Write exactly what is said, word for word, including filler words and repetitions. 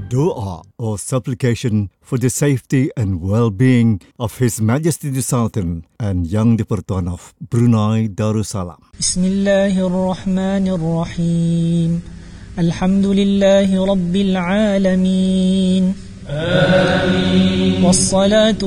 Doa or supplication for the safety and well-being of His Majesty the Sultan and Yang di-Pertuan of Brunei Darussalam. Bismillahirrahmanirrahim. Alhamdulillahi Rabbil Alamin. Amin. Wassalatu